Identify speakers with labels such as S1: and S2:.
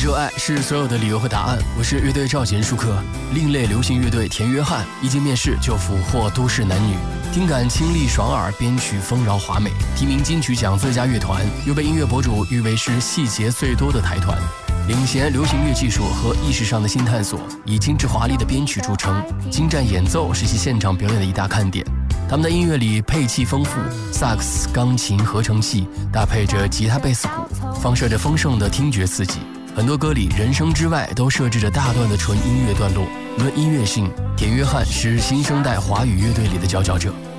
S1: 首爱是所有的理由和答案。我是乐队赵贤舒克。另类流行乐队田约翰一经面世就俘获都市男女，听感清丽爽耳，编曲丰饶华美，提名金曲奖最佳乐团，又被音乐博主誉为是细节最多的台团。领衔流行乐技术和意识上的新探索，以精致华丽的编曲著称，精湛演奏是其现场表演的一大看点。他们的音乐里配器丰富，萨克斯、钢琴、合成器搭配着吉他、贝斯、鼓，放射着丰盛的听觉刺激。很多歌里人声之外都设置着大段的纯音乐段落。论音乐性，田约翰是新生代华语乐队里的佼佼者。